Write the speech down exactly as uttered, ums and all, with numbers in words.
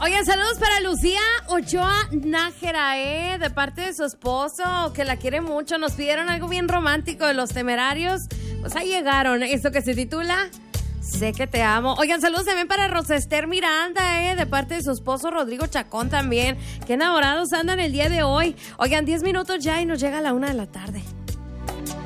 Oigan, saludos para Lucía Ochoa Nájera, ¿eh? De parte de su esposo, que la quiere mucho. Nos pidieron algo bien romántico de Los Temerarios. Pues ahí llegaron. Esto que se titula Sé que te amo. Oigan, saludos también para Rosa Esther Miranda, ¿eh? De parte de su esposo Rodrigo Chacón también. Qué enamorados andan el día de hoy. Oigan, diez minutos ya y nos llega a la una de la tarde.